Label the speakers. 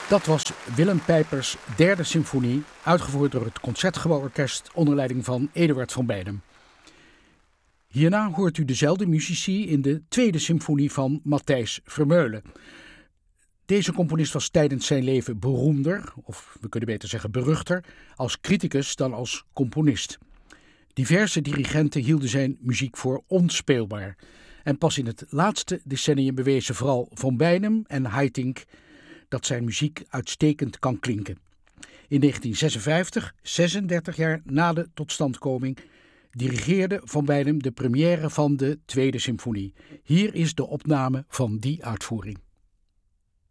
Speaker 1: Dat was Willem Pijpers' derde symfonie, uitgevoerd door het Concertgebouworkest onder leiding van Eduard van Beinem. Hierna hoort u dezelfde muzici in de tweede symfonie van Matthijs Vermeulen. Deze componist was tijdens zijn leven beroemder, of we kunnen beter zeggen beruchter, als criticus dan als componist. Diverse dirigenten hielden zijn muziek voor onspeelbaar. En pas in het laatste decennium bewezen vooral Van Beinem en Haitink dat zijn muziek uitstekend kan klinken. In 1956, 36 jaar na de totstandkoming, dirigeerde Van Beinem de première van de tweede symfonie. Hier is de opname van die uitvoering.